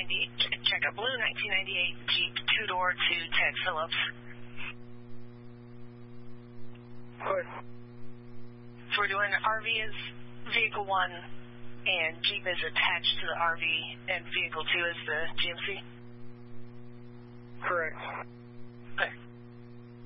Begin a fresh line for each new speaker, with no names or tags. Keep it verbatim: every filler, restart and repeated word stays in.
ninety, check a blue nineteen ninety-eight Jeep two-door to Ted Phillips.
Good.
So we're doing R V is vehicle one, and Jeep is attached to the R V, and vehicle two is the G M C?
Correct.